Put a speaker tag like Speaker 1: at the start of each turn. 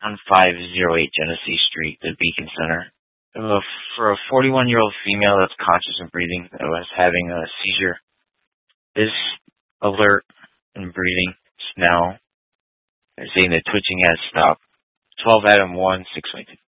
Speaker 1: 1508 Genesee Street, the Beacon Center. For a 41-year-old female that's conscious and breathing that was having a seizure, is alert and breathing now. They're saying the twitching has stopped. 12 Adam 1 622.